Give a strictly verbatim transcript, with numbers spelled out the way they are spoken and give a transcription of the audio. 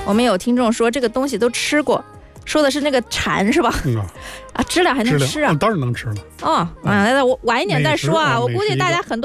我们有听众说这个东西都吃过，说的是那个蝉是吧？ 嗯啊， 啊，知了还能吃啊？ 当然能吃了。 哦，啊，我晚一点再说啊，我估计大家很多。